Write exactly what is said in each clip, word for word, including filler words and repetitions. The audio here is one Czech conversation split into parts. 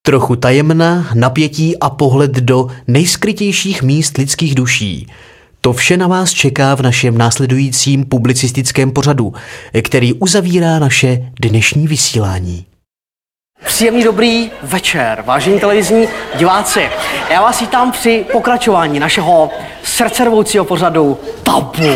Trochu tajemna, napětí a pohled do nejskrytějších míst lidských duší. To vše na vás čeká v našem následujícím publicistickém pořadu, který uzavírá naše dnešní vysílání. Příjemný dobrý večer, vážení televizní diváci. Já vás vítám při pokračování našeho srdcervoucího pořadu Tabu.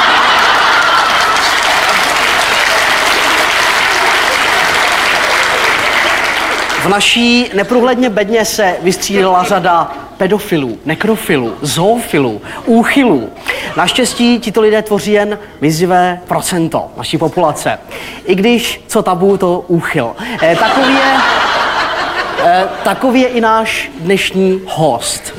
V naší neprůhledně bedně se vystřídala řada pedofilů, nekrofilů, zoofilů, úchylů. Naštěstí tito lidé tvoří jen mizivé procento naší populace. I když, co tabu, to úchyl. E, takový, je, e, takový je i náš dnešní host.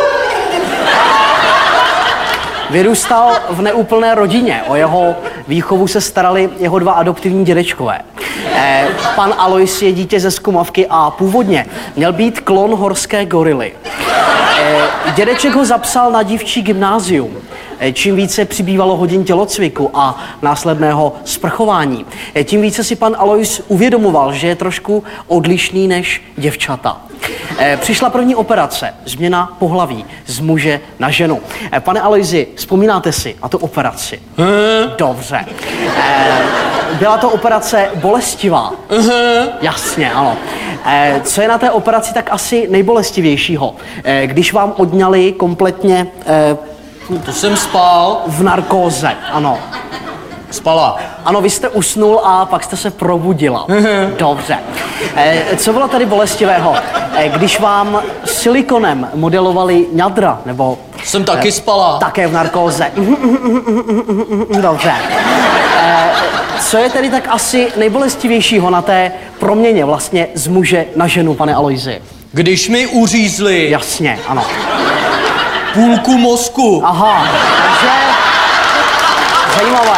Vyrůstal v neúplné rodině, o jeho výchovu se starali jeho dva adoptivní dědečkové. Eh, pan Alois je dítě ze Zkumavky a původně měl být klon horské gorily. Eh, dědeček ho zapsal na dívčí gymnázium. Eh, čím více přibývalo hodin tělocviku a následného sprchování, eh, tím více si pan Alois uvědomoval, že je trošku odlišný než děvčata. Eh, přišla první operace, změna pohlaví z muže na ženu. Eh, pane Aloisi, vzpomínáte si na tu operaci? Hmm. Dobře. Eh, byla to operace bolestivá? Hmm. Jasně, ano. Eh, co je na té operaci tak asi nejbolestivějšího? Eh, když vám odňali kompletně... Eh, to jsem spal. V narkóze, ano. Spala. Ano, vy jste usnul a pak jste se probudila. Dobře. E, co bylo tady bolestivého? E, když vám silikonem modelovali ňadra, nebo... Jsem taky e, spala. Také v narkóze. Dobře. E, co je tedy tak asi nejbolestivějšího na té proměně vlastně z muže na ženu, pane Aloisi? Když mi uřízli. Jasně, ano. Půlku mozku. Aha, takže... Zajímavé.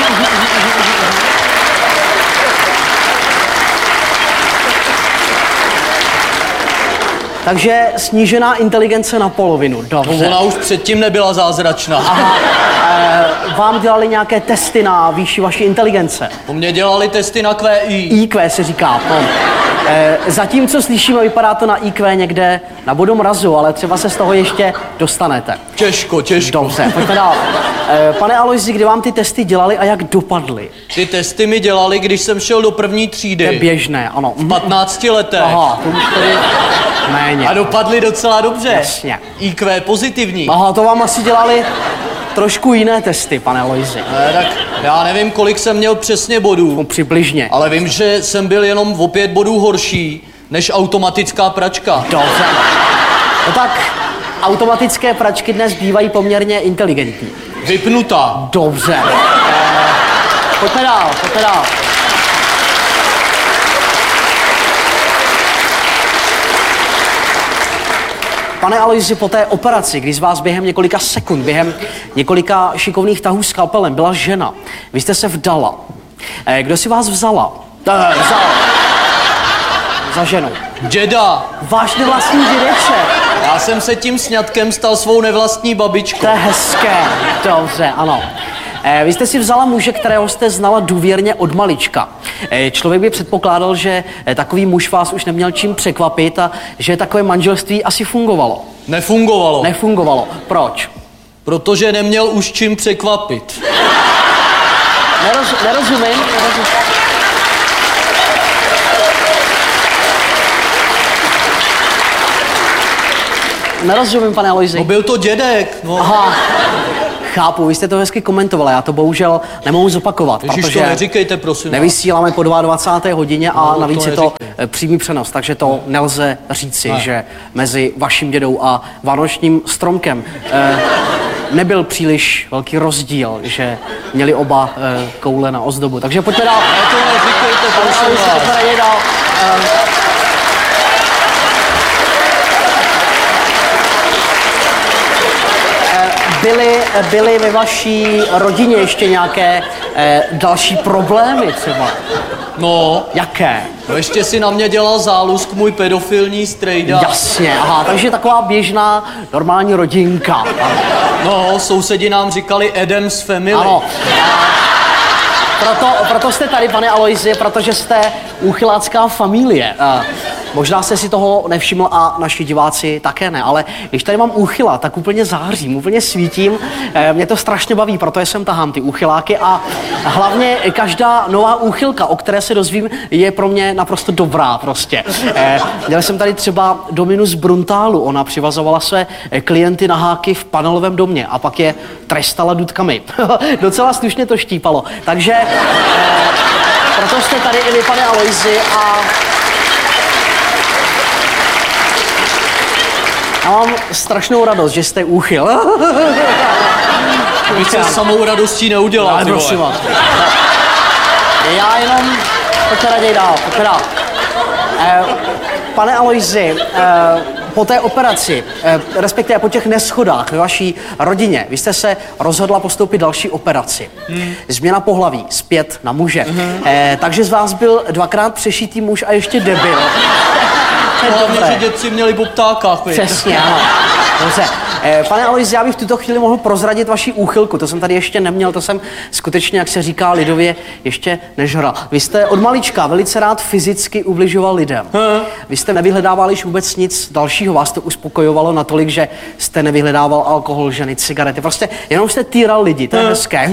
Takže snížená inteligence na polovinu. Dobře. Ona už předtím nebyla zázračná. Aha. E, vám dělali nějaké testy na výši vaší inteligence? Po mně dělali testy na Q I. I Q se říká. No. E, zatím, co slyšíme, vypadá to na I Q někde na bodu mrazu, ale třeba se z toho ještě dostanete. Těžko, těžko. Dobře, pojďme dál. E, pane Aloisi, kdy vám ty testy dělali a jak dopadly? Ty testy mi dělali, když jsem šel do první třídy. To je běžné, ano. V patnácti letech. Aha, to už tedy méně. A dopadly docela dobře. Jasně. I Q pozitivní. Aha, to vám asi dělali trošku jiné testy, pane Aloisi. Ne, tak já nevím, kolik jsem měl přesně bodů. No, přibližně. Ale vím, že jsem byl jenom o pět bodů horší než automatická pračka. Dobře. No tak automatické pračky dnes bývají poměrně inteligentní. Vypnutá. Dobře. E, pojďme dál, pojďme dál. Pane Aloisi, po té operaci, kdy z vás během několika sekund, během několika šikovných tahů skalpelem byla žena, vy jste se vdala. E, kdo si vás vzala? E, vzal. Za ženu. Děda. Váš nevlastní dědeček. Já jsem se tím sňatkem stal svou nevlastní babičkou. To je hezké. Dobře, ano. E, vy jste si vzala muže, kterého jste znala důvěrně od malička. E, člověk by předpokládal, že e, takový muž vás už neměl čím překvapit a že takové manželství asi fungovalo. Nefungovalo. Nefungovalo. Proč? Protože neměl už čím překvapit. Neroz, nerozumím. nerozumím. Nerozumím, pane Aloisi. No byl to dědek. No. Aha. Chápu, vy jste to hezky komentovala, já to bohužel nemohu zopakovat, Ježiš, protože to neříkejte, prosím. nevysíláme po dvacáté druhé hodině a no, navíc to je to přímý přenos, takže to nelze říci, ne. že mezi vaším dědou a vánočním stromkem eh, nebyl příliš velký rozdíl, že měli oba eh, koule na ozdobu. Takže pojďme dál. Ne, to neříkejte, prosím vás. Pojďme dál. Eh, Byly, byly ve vaší rodině ještě nějaké eh, další problémy třeba? No. Jaké? No ještě si na mě dělal zálusk můj pedofilní strejda. Jasně, aha, takže taková běžná normální rodinka. No, sousedi nám říkali Adams Family. Ano. Proto, proto jste tady, pane Aloisi, protože jste úchylácká familie. Možná jste si toho nevšiml a naši diváci také ne, ale když tady mám úchyla, tak úplně zářím, úplně svítím. E, mě to strašně baví, protože sem tahám ty úchyláky a hlavně každá nová úchylka, o které se dozvím, je pro mě naprosto dobrá prostě. E, měl jsem tady třeba Dominu z Bruntálu, ona přivazovala své klienty na háky v panelovém domě a pak je trestala důtkami. Docela slušně to štípalo. Takže e, proto jste tady i vy, pane Alojzi, a já mám strašnou radost, že jste úchyl. Vy se samou radostí neudělá, ty vole. Já jenom, pojďte raději dál, pojďte dál. Eh, pane Alojzi, eh, po té operaci, eh, respektive po těch neschodách ve vaší rodině, vy jste se rozhodla postoupit další operaci. Hmm. Změna pohlaví, zpět na muže. Hmm. Eh, takže z vás byl dvakrát přešitý muž a ještě debil. Hlavně, že děti měli po ptákách, víš? Přesně, ano. Dobře. Eh, pane Alojzi, já bych v tuto chvíli mohl prozradit vaši úchylku. To jsem tady ještě neměl, to jsem skutečně, jak se říká lidově, ještě nežral. Vy jste od malička velice rád fyzicky ubližoval lidem. Hmm. Vy jste nevyhledával již vůbec nic dalšího. Vás to uspokojovalo natolik, že jste nevyhledával alkohol, ženy, cigarety. Prostě jenom jste týral lidi, to je hmm. hezké.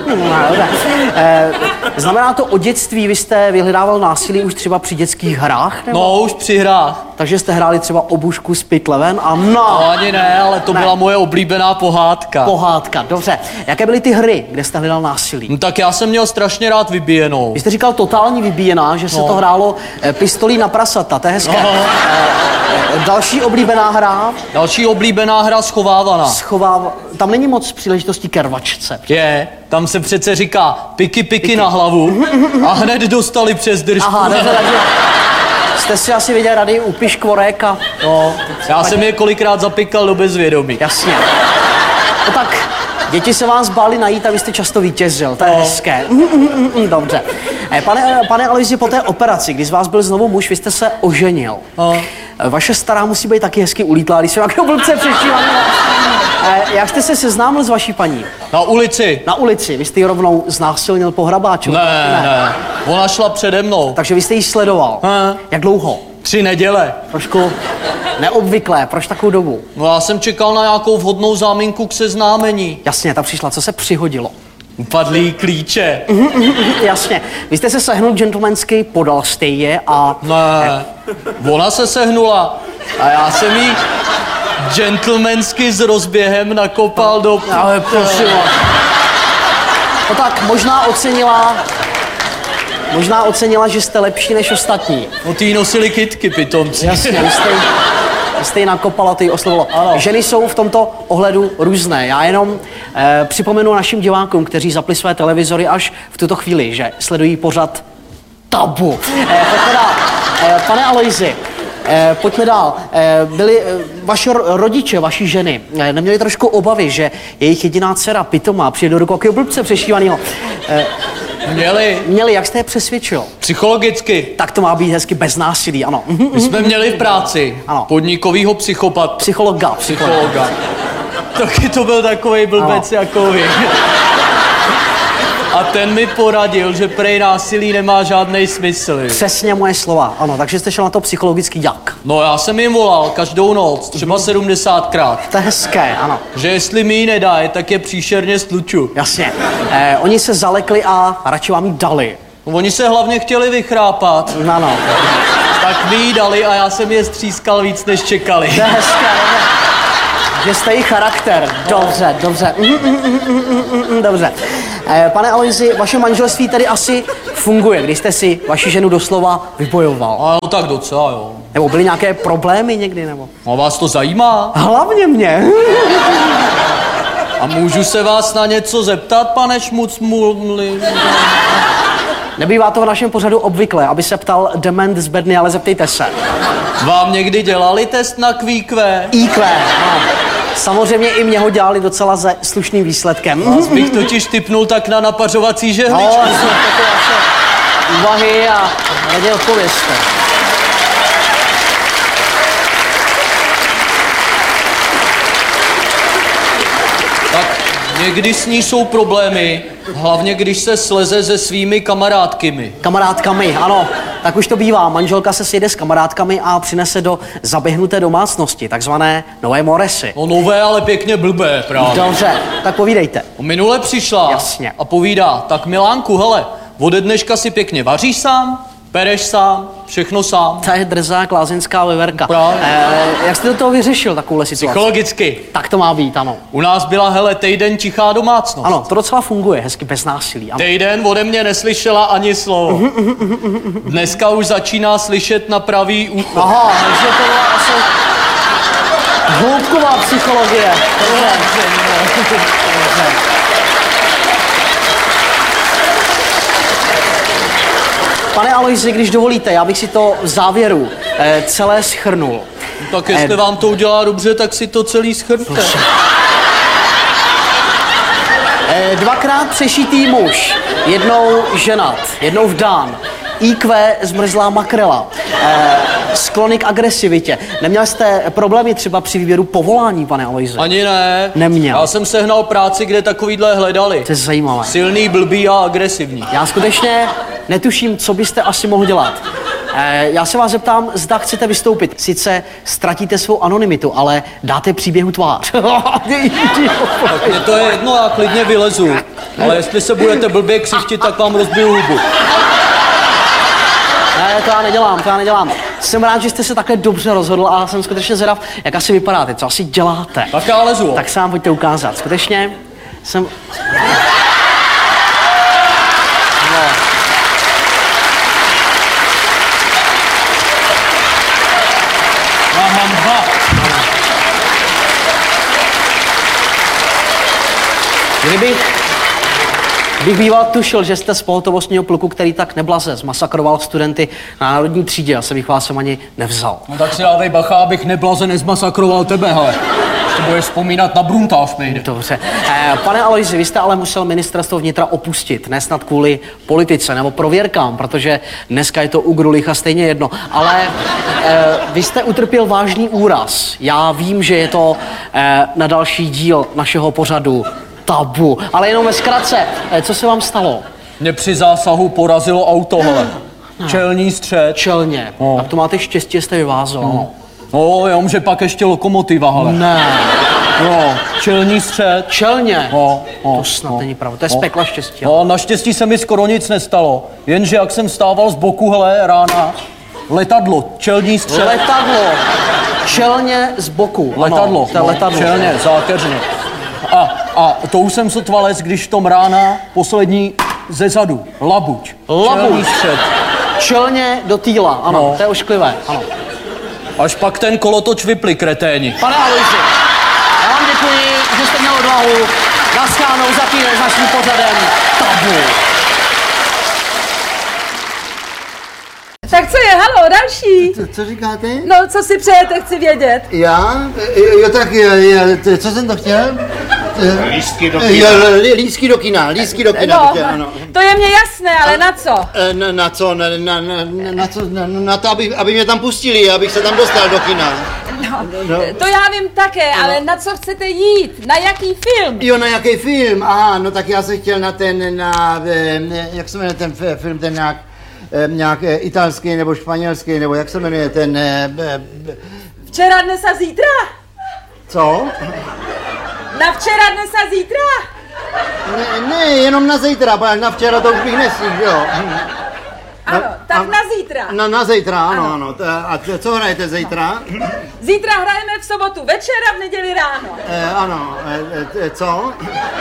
eh, znamená to, od dětství vy jste vyhledával násilí už třeba při dětských hrách? Nebo? No, už při hrách. Takže jste hráli třeba obušku z pytleven a no. No ani ne, ale to ne. byla moje oblíbená pohádka. Pohádka, dobře. Jaké byly ty hry, kde jste hledal násilí? No, tak já jsem měl strašně rád vybíjenou. Vy jste říkal totální vybíjená, že se no. to hrálo e, pistolí na prasata, to je hezké. No. E, další oblíbená hra? Další oblíbená hra schovávaná. Schováv... Tam není moc příležitostí ke rvačce. Je, tam se přece říká piky, piky, piky. na hlavu a hned dostali přes držku. Aha, dobře, takže jste si asi viděl rady u piškvorek a... No, já jsem je kolikrát zapikal do bezvědomí. Jasně. No tak, děti se vás báli najít a vy jste často vítězil, to je no. hezké. Dobře. Pane, pane Alojzi, po té operaci, když z vás byl znovu muž, vy jste se oženil. No. Vaše stará musí být taky hezky ulítlá, když jsem jako blbce přešívaný. Jak jste se seznámil s vaší paní? Na ulici. Na ulici, vy jste ji rovnou znásilnil po hrabáču? Ne, ne, ne. Ona šla přede mnou. Takže vy jste ji sledoval? Ne. Jak dlouho? Tři neděle. Trošku neobvyklé, proč takovou dobu? No já jsem čekal na nějakou vhodnou záminku k seznámení. Jasně, ta přišla, co se přihodilo? Upadlý klíče. Jasně. Vy jste se sehnul gentlemansky, podal jste je a... Ne, ona se sehnula a já jsem jí gentlemansky s rozběhem nakopal do... Ale prosím. No tak možná ocenila... Možná ocenila, že jste lepší než ostatní. No ty nosili kytky, pitomci. Jasně, vy jste, vy jste ji nakopala, ty ji oslovilo. Ano. Ženy jsou v tomto ohledu různé. Já jenom eh, připomenu našim divákům, kteří zapli své televizory až v tuto chvíli, že sledují pořad Tabu. Eh, pojďme dál. Eh, pane Alojzi, eh, pojďme dál. Eh, byli eh, vaši rodiče, vaši ženy, eh, neměli trošku obavy, že jejich jediná dcera pitomá přijde do rukou jakého blbce přešívanýho. Eh, Měli. Měli, jak jste je přesvědčil? Psychologicky. Tak to má být hezky bez násilí, ano. My jsme měli v práci ano. podnikovýho psychopat. Psychologa. Psychologa. Taky to byl takovej blbec ano. jako vy. A ten mi poradil, že prej násilí nemá žádnej smysl. Přesně moje slova, ano, takže jste šel na to psychologicky jak? No já jsem jim volal každou noc, třeba sedmdesátkrát. To je hezké, ano. Že jestli mi ji nedají, tak je příšerně stluču. Jasně. Eh, oni se zalekli a radši vám ji dali. No, oni se hlavně chtěli vychrápat. Ano. Tak mi ji dali a já jsem je střískal víc, než čekali. To je hezké, že jste jí charakter. Dobře, dobře. Dobře. Eh, pane Alojzi, vaše manželství tedy asi funguje, když jste si vaši ženu doslova vybojoval. No tak docela, jo. Nebo byly nějaké problémy někdy, nebo? A vás to zajímá? Hlavně mě. A můžu se vás na něco zeptat, pane Šmucmuli? Nebývá to v našem pořadu obvykle, aby se ptal dement z bedny, ale zeptejte se. Vám někdy dělali test na Q Q? I Q, no. Samozřejmě i mě ho dělali docela se slušným výsledkem. Vás bych totiž tipnul tak na napařovací žehličku. No, to jsou vaše úvahy a raději odpovězte. Tak někdy s ní jsou problémy, hlavně když se sleze se svými kamarádkymi. Kamarádkami, ano. tak už to bývá. Manželka se sjede s kamarádkami a přinese do zaběhnuté domácnosti, takzvané nové moresy. No nové, ale pěkně blbé, právě. Dobře, tak povídejte. Minule přišla Jasně. a povídá, tak Milánku, hele, ode dneška si pěkně vaříš sám, pereš sám, všechno sám. To je drzá klázeňská veverka. Právě. Eh, jak jste do toho vyřešil, takovouhle situaci? Psychologicky. Tak to má být, ano. U nás byla, hele, týden tichá domácnost. Ano, to docela funguje, hezky bez násilí. Ano. Týden ode mě neslyšela ani slovo. Dneska už začíná slyšet na pravý ucho. Aha, takže to byla asi hloubková psychologie. Dobře. Pane Aloisi, když dovolíte, já bych si to v závěru eh, celé shrnul. Tak jestli Eh, vám to udělá dobře, tak si to celý shrňte. Eh, dvakrát přešitý muž, jednou ženat, jednou vdán, í kvé zmrzlá makrela, eh, sklony k agresivitě. Neměl jste problémy třeba při výběru povolání, pane Aloisi? Ani ne. Neměl. Já jsem sehnal práci, kde takovýhle hledali. To je zajímavé. Silný, blbý a agresivní. Já skutečně netuším, co byste asi mohl dělat. Eh, já se vás zeptám, zda chcete vystoupit. Sice ztratíte svou anonymitu, ale dáte příběhu tvář. Tak mně to je jedno, já klidně vylezu. Ale jestli se budete blbě křištit, tak vám rozbiju hubu. Ne, to já nedělám, to já nedělám. Jsem rád, že jste se takhle dobře rozhodl a jsem skutečně zvědav, jak asi vypadáte, co asi děláte. Tak já lezu. Tak se vám pojďte ukázat. Skutečně jsem... No. Já mám dva. Kdybych, bych býval tušil, že jste z pohotovostního pluku, který tak neblaze zmasakroval studenty na národní třídě, asi bych vás sem ani nevzal. No tak si dávej bacha, abych neblaze nezmasakroval tebe, hele. Ještě budeš vzpomínat na Bruntář, nejde. Dobře. Eh, pane Aloisi, vy jste ale musel ministerstvo vnitra opustit, ne snad kvůli politice nebo prověrkám, protože dneska je to u Grulicha stejně jedno, ale eh, vy jste utrpěl vážný úraz. Já vím, že je to eh, na další díl našeho pořadu Tabu, ale jenom ve zkratce, eh, co se vám stalo? Mě při zásahu porazilo auto, hele. Čelní střed. Čelně. No. Tak to máte štěstí, že jste vyvázal. No. No, jenom, že pak ještě lokomotiva, hele. Ne. No, čelní střed. Čelně? No, no, To snad no, není pravda, to je z no. pekla štěstí. No, naštěstí se mi skoro nic nestalo. Jenže jak jsem stával z boku, hele, rána, letadlo, čelní střed. Letadlo. Čelně z boku. Letadlo, Ano, to je no, letadlo. čelně, zákeřně. A, a to už jsem sotva les, když v tom rána poslední ze zadu, labuť. Labuť. Čelní střed. Čelně do týla, ano, No. to je ošklivé, ano. Až pak ten kolotoč vypli, kreténi. Pane Aloisi, já vám děkuji, že jste měl odvahu naschánou za týden s naším pořadem Tabu. Tak co je, halo, další? Co, co říkáte? No, co si přejete, chci vědět. Já? Jo, jo tak jo, jo, to- co jsem to chtěl? Lístky do Jo, li- lístky do kina, lístky do kina, No, to chtěl, ano. to je mě jasné, ale na co? E, Na, na co? Na, na, na, na, co? Na, na to, aby, aby mě tam pustili, abych se tam dostal do kina. No, No. to já vím také, ale na co chcete jít? Na jaký film? Jo, na jaký film? Aha, no tak já jsem chtěl na ten, na, eh, jak se jmenuje ten f- film, ten nějak, eh, nějak eh, italský nebo španělský, nebo jak se jmenuje ten, eh, eh, Včera, dnes a zítra? co? Na včera, dnes a zítra? Ne, ne, jenom na zítra, protože na včera to už bych nestihl, jo. Ano, tak a- na zítra. Na, na zítra, ano, Ano. ano. To- A t- co hrajete zítra? Zítra hrajeme v sobotu večer a v neděli ráno. Eh, ano, eh, eh, co?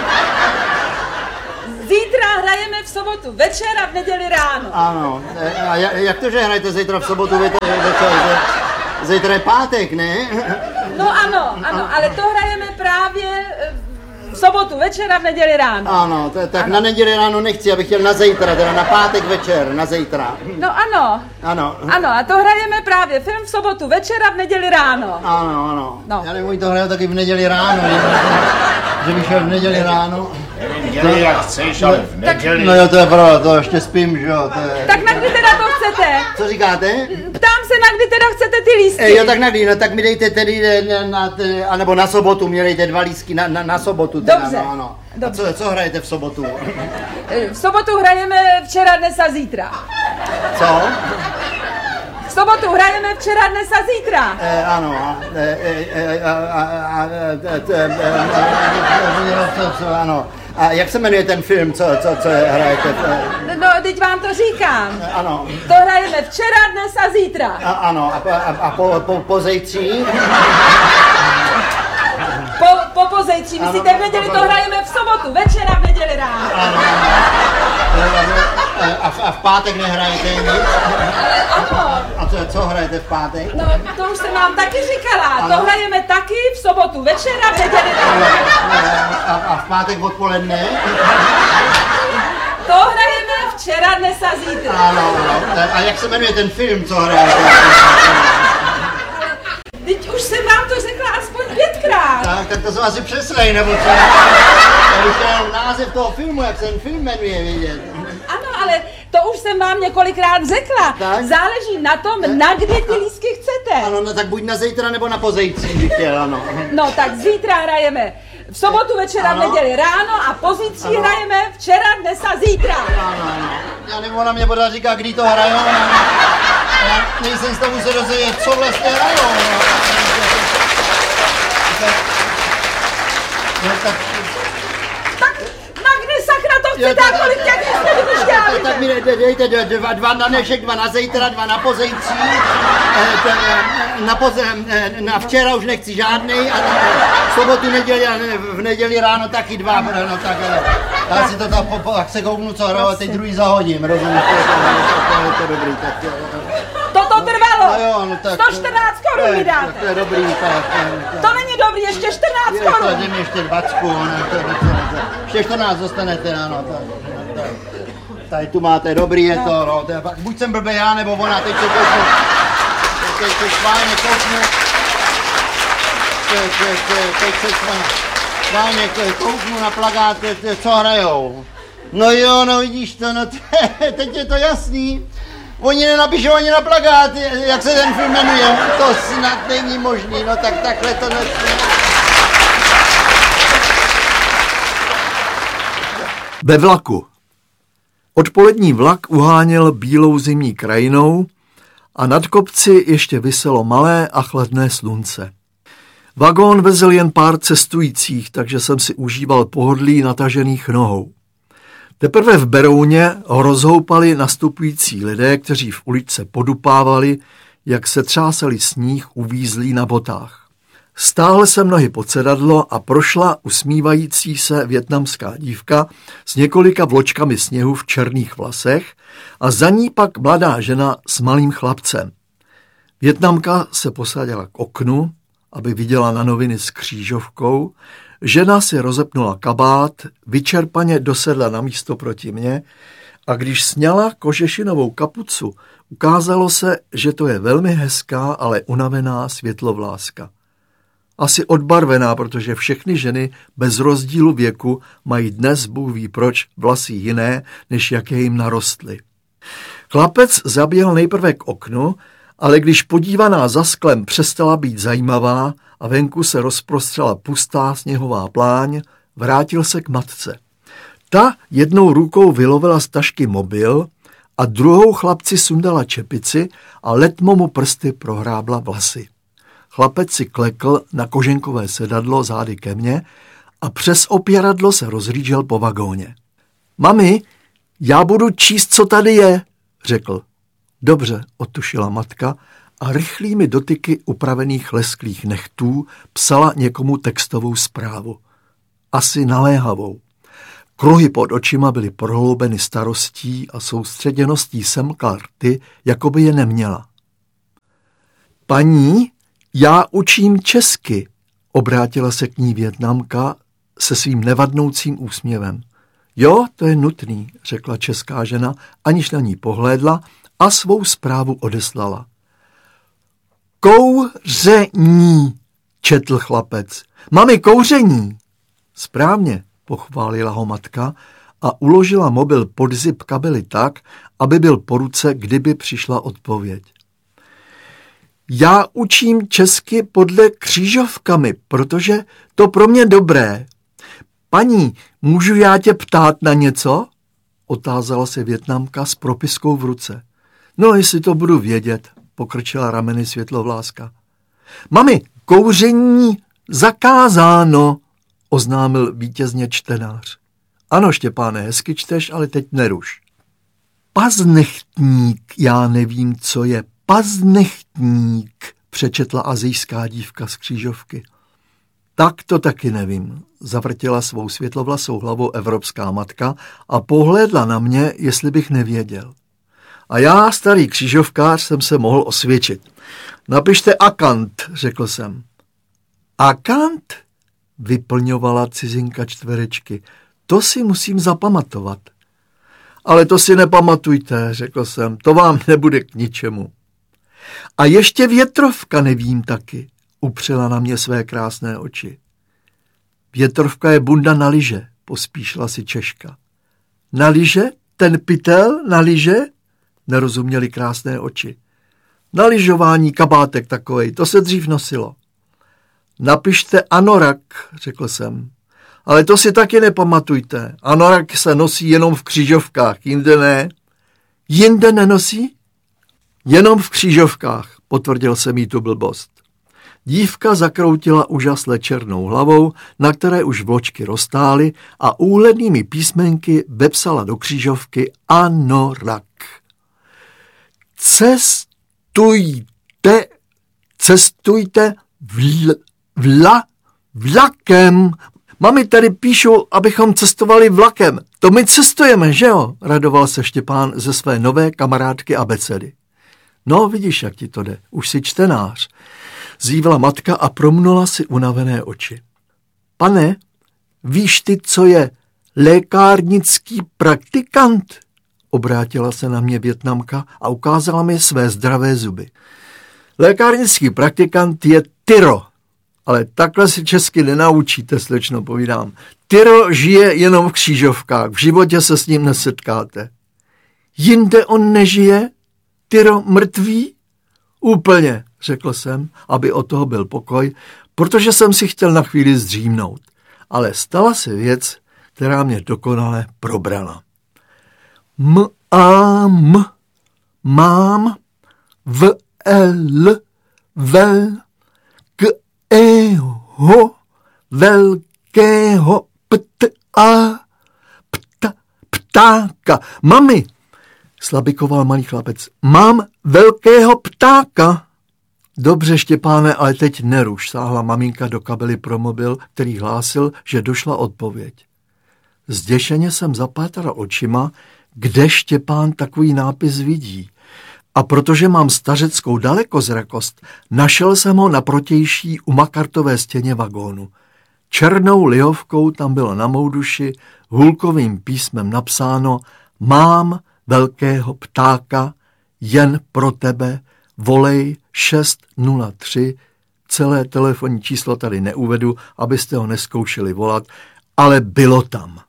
Zítra hrajeme v sobotu večer a v neděli ráno. Ano. Eh, a ja- jak to, že hrajete zítra v sobotu večer? večer že- Zítra je pátek, ne? No ano, ano, ale to hrajeme právě eh, v sobotu večer a v neděli ráno. Ano, t- tak na neděli ráno nechci, abych chtěl na zítra, teda na pátek večer, na zítra. No ano, Ano. ano, a to hrajeme právě film v sobotu večer a v neděli ráno. Ano, ano. No. Já nevím, oni to hrajou taky v neděli ráno, že, že bych šel v neděli ráno. Neděli jak chceš, ale v neděli. No jo, to je pravda, to ještě spím, že jo, to je... Tak na kdy teda to chcete? Co říkáte? Ptám se na kdy teda chcete ty lístky? E, jo, tak na kdy, no tak mi dejte tedy, na, na, anebo na sobotu, mě dejte dva lístky na, na, na sobotu. Teda, Dobře. No, ano. Dobře. A co, co hrajete v sobotu? V sobotu hrajeme včera, dnes a zítra. Co? V sobotu hrajeme včera, dnes a zítra. E, ano. Ano. A jak se jmenuje ten film, co, co, co hrajete? No, teď vám to říkám. Ano. To hrajeme včera, dnes a zítra. A, ano. A, a, a po, po, po zejtří? Po, po pozejtří, myslíte, v neděli to hrajeme v sobotu, večera, v neděli ráno. Ano. A v, a v pátek nehrajete nic? Ale ano. A co, co hrajete v pátek? No, to už jsem vám taky říkala. Ano. To hrajeme taky v sobotu, večera, v neděli ráno. A, a v pátek odpoledne? To hrajeme včera, dnes a zítra. Ano, ano. A jak se jmenuje ten film, co hrajete? Teď už jsem vám to řekla aspoň pětkrát. Tak, tak to jsou asi přeslej, nebo co? Já bych chtěl název toho filmu, jak se ten film jmenuje, vidět. Ano, ale to už jsem vám několikrát řekla. Tak? Záleží na tom, tak? Na kdy ty lístky chcete. Ano, no tak buď na zítra, nebo na pozejtří bych chtěl, ano. No, tak zítra hrajeme v sobotu večera, Ano. v neděli ráno a pozítří Ano. hrajeme včera, dnes a zítra. Ano, ano. Já nebo ona mě pořád říká, kdy to hrajou. Já nejsem z tomu se dozvědět, co vlastně hrajou. No, tak, Tak na kdy sakra to Jo, chcete tak- a kolik těch jste vyšťávili? tak mi dejte, dejte dva, dva na dnešek, dva na zítra, dva na pozejtří. Eh, ten, eh, Na, poze, eh, na včera už nechci žádnej a na v sobotu, neděli a ne- v neděli ráno taky dva. No, tak, eh, já si to tak, po, po, tak se kouknu, co hraju, a teď druhý zahodím, rozumíš? To, to, to, to je dobrý, tak jo. Toto trvalo. No jo, no tak... sto čtrnáct korun mi dáte. To je dobrý, tak... tak To není dobrý, ještě čtrnáct je to, korun. dej mi ještě dvacku, no, to, to, to, to, ještě čtrnáct dostanete, ano, tak, tak. Tady tu máte, dobrý je to, no, to je, fakt, buď jsem blbej já, nebo ona, teď se kouknu, teď se schválně kouknu, teď, teď, teď se schválně kouknu na plakát, co hrajou. No jo, no vidíš to, no teď je to jasný. Oni nenapíšou ani na plakát, jak se ten film jmenuje. To snad není možný, no tak takhle to nesmí. Ve vlaku. Odpolední vlak uháněl bílou zimní krajinou a nad kopci ještě viselo malé a chladné slunce. Vagón vezl jen pár cestujících, takže jsem si užíval pohodlí natažených nohou. Teprve v Berouně ho rozhoupali nastupující lidé, kteří v uličce podupávali, jak se třásali sníh uvízlí na botách. Stáhl jsem nohy pod sedadlo a prošla usmívající se vietnamská dívka s několika vločkami sněhu v černých vlasech a za ní pak mladá žena s malým chlapcem. Vietnamka se posadila k oknu, aby viděla na noviny s křížovkou. Žena si rozepnula kabát, vyčerpaně dosedla na místo proti mně a když sňala kožešinovou kapucu, ukázalo se, že to je velmi hezká, ale unavená světlovláska. Asi odbarvená, protože všechny ženy bez rozdílu věku mají dnes, Bůh ví proč, vlasy jiné, než jaké jim narostly. Chlapec zaběhl nejprve k oknu, ale když podívaná za sklem přestala být zajímavá a venku se rozprostřela pustá sněhová pláň, vrátil se k matce. Ta jednou rukou vylovila z tašky mobil a druhou chlapci sundala čepici a letmo mu prsty prohrábla vlasy. Chlapec si klekl na koženkové sedadlo zády ke mně a přes opěradlo se rozhlížel po vagóně. Mami, já budu číst, co tady je, řekl. Dobře, odtušila matka a rychlými dotyky upravených lesklých nechtů psala někomu textovou zprávu. Asi naléhavou. Kruhy pod očima byly prohloubeny starostí a soustředěností semkla rty, jako by je neměla. Paní, já učím česky, obrátila se k ní Vietnamka se svým nevadnoucím úsměvem. Jo, to je nutný, řekla česká žena, aniž na ní pohlédla a svou zprávu odeslala. Kouření, četl chlapec. Mami, kouření. Správně, pochválila ho matka a uložila mobil pod zip kabely tak, aby byl po ruce, kdyby přišla odpověď. Já učím česky podle křížovkami, protože to pro mě dobré. Paní, můžu já tě ptát na něco? Otázala se Vietnamka s propiskou v ruce. No, jestli to budu vědět, pokrčila rameny Světlovláska. Mami, kouření zakázáno, oznámil vítězně čtenář. Ano, Štěpáne, hezky čteš, ale teď neruš. Paznechtník, já nevím, co je paznechtník, přečetla asijská dívka z křížovky. Tak to taky nevím, zavrtěla svou světlovlasou hlavou evropská matka a pohlédla na mě, jestli bych nevěděl. A já, starý křížovkář, jsem se mohl osvědčit. Napište akant, řekl jsem. Akant? Vyplňovala cizinka čtverečky. To si musím zapamatovat. Ale to si nepamatujte, řekl jsem, to vám nebude k ničemu. A ještě větrovka nevím taky, upřela na mě své krásné oči. Větrovka je bunda na lyže, pospíšila si Češka. Na lyže? Ten pytel na lyže? Nerozuměli krásné oči. Na lyžování kabátek takovej, to se dřív nosilo. Napište anorak, řekl jsem. Ale to si taky nepamatujte. Anorak se nosí jenom v křížovkách, jinde ne. Jinde nenosí? Jenom v křížovkách, potvrdil jsem jí tu blbost. Dívka zakroutila úžasle černou hlavou, na které už vločky roztály a úhlednými písmenky vepsala do křížovky anorak. Cestujte, cestujte vl, vla, vlakem. Mami, tady píšou, abychom cestovali vlakem. To my cestujeme, že jo? Radoval se Štěpán ze své nové kamarádky abecedy. No, vidíš, jak ti to jde. Už jsi čtenář. Zývla matka a promnula si unavené oči. Pane, víš ty, co je lékárnický praktikant? Obrátila se na mě Vietnamka a ukázala mi své zdravé zuby. Lékárnický praktikant je tyro. Ale takhle si česky nenaučíte, slečno, povídám. Tyro žije jenom v křížovkách, v životě se s ním nesetkáte. Jinde on nežije? Tyro mrtvý? Úplně, řekl jsem, aby od toho byl pokoj, protože jsem si chtěl na chvíli zdřímnout. Ale stala se věc, která mě dokonale probrala. M a m, mám, v l, vel, k eho, velkého, pt a, pta, ptáka. Mami, slabikoval malý chlapec, mám velkého ptáka. Dobře, Štěpáne, ale teď neruš, sáhla maminka do kabely pro mobil, který hlásil, že došla odpověď. Zděšeně jsem zapátral očima, kde Štěpán takový nápis vidí. A protože mám stařeckou dalekozrakost, našel jsem ho na protější u makartové stěně vagónu. Černou lihovkou tam bylo na mou duši hulkovým písmem napsáno mám velkého ptáka, jen pro tebe, volej šest nula tři, celé telefonní číslo tady neuvedu, abyste ho neskoušeli volat, ale bylo tam.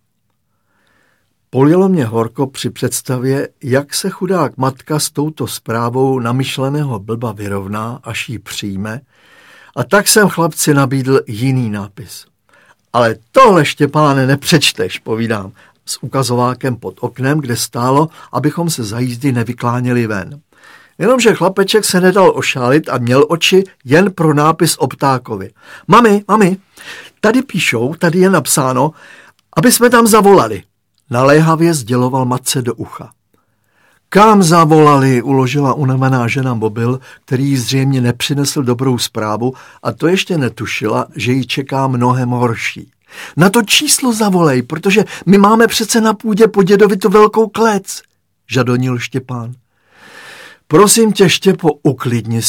Poljelo mě horko při představě, jak se chudák matka s touto zprávou namyšleného blba vyrovná, až ji přijme, a tak jsem chlapci nabídl jiný nápis. Ale tohle, Štěpáne, nepřečteš, povídám, s ukazovákem pod oknem, kde stálo, abychom se za jízdy nevykláněli ven. Jenomže chlapeček se nedal ošálit a měl oči jen pro nápis o ptákovi. Mami, mami, tady píšou, tady je napsáno, aby jsme tam zavolali. Naléhavě sděloval matce do ucha. Kam zavolali, uložila unavená žena mobil, který jí zřejmě nepřinesl dobrou zprávu a to ještě netušila, že ji čeká mnohem horší. Na to číslo zavolej, protože my máme přece na půdě po dědovi tu velkou klec, žadonil Štěpán. Prosím tě, Štěpo, uklidni